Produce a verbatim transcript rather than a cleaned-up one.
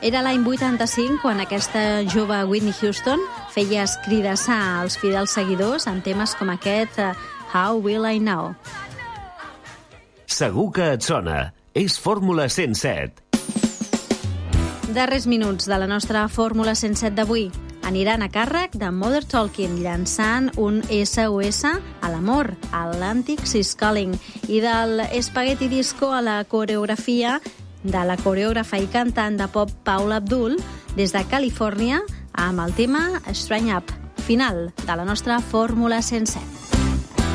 Era l'any vuitanta-cinc quan aquesta jove Whitney Houston feia escridassar els fidels seguidors en temes com aquest How Will I Know? Segur que et sona. És Fórmula cent set. Darrers minuts de la nostra Fórmula cent set d'avui aniran a càrrec de Modern Talking, llançant un S O S a l'amor, Atlantic is Calling, i del Spaghetti Disco a la coreografia de la coreògrafa i cantant de pop Paula Abdul des de Califòrnia amb el tema Straighten Up, final de la nostra Fórmula cent set.